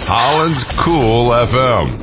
Holland's Cool FM.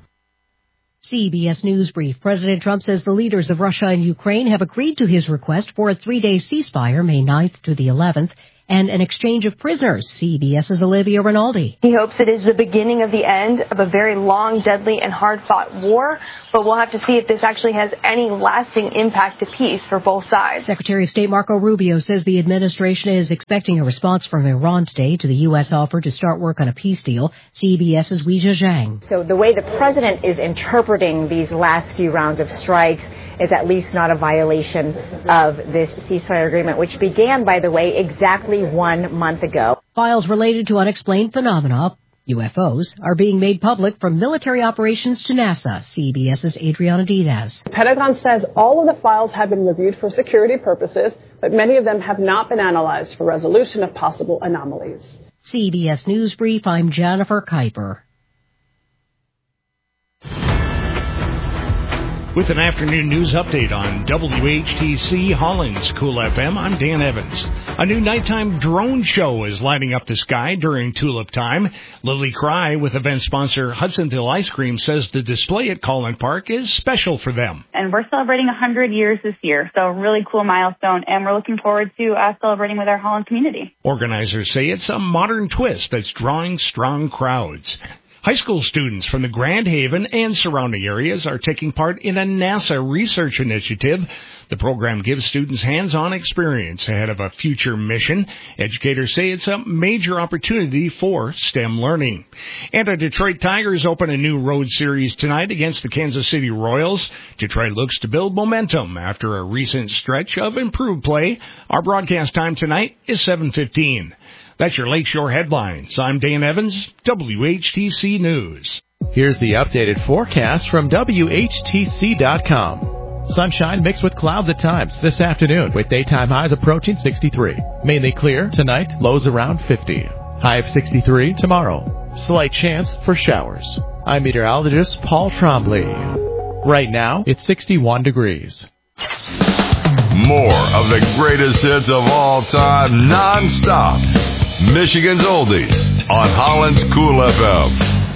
CBS News Brief. President Trump says the leaders of Russia and Ukraine have agreed to his request for a 3-day ceasefire, May 9th to the 11th, and an exchange of prisoners. CBS's Olivia Rinaldi. He hopes it is the beginning of the end of a very long, deadly, and hard-fought war, but we'll have to see if this actually has any lasting impact to peace for both sides. Secretary of State Marco Rubio says the administration is expecting a response from Iran today to the U.S. offer to start work on a peace deal. CBS's Weijia Zhang. So the way the president is interpreting these last few rounds of strikes is at least not a violation of this ceasefire agreement, which began, by the way, exactly 1 month ago. Files related to unexplained phenomena, UFOs, are being made public from military operations to NASA. CBS's Adriana Diaz. The Pentagon says all of the files have been reviewed for security purposes, but many of them have not been analyzed for resolution of possible anomalies. CBS News Brief, I'm Jennifer Kuiper. With an afternoon news update on WHTC Holland's Cool FM, I'm Dan Evans. A new nighttime drone show is lighting up the sky during tulip time. Lily Cry with event sponsor Hudsonville Ice Cream says the display at Collin Park is special for them. And we're celebrating 100 years this year, so really cool milestone, and we're looking forward to celebrating with our Holland community. Organizers say it's a modern twist that's drawing strong crowds. High school students from the Grand Haven and surrounding areas are taking part in a NASA research initiative. The program gives students hands-on experience ahead of a future mission. Educators say it's a major opportunity for STEM learning. And the Detroit Tigers open a new road series tonight against the Kansas City Royals. Detroit looks to build momentum after a recent stretch of improved play. Our broadcast time tonight is 7:15. That's your Lakeshore headlines. I'm Dan Evans, WHTC News. Here's the updated forecast from WHTC.com. Sunshine mixed with clouds at times this afternoon, with daytime highs approaching 63. Mainly clear tonight, lows around 50. High of 63 tomorrow. Slight chance for showers. I'm meteorologist Paul Trombley. Right now, it's 61 degrees. More of the greatest hits of all time, non-stop. Michigan's Oldies on Holland's Cool FM.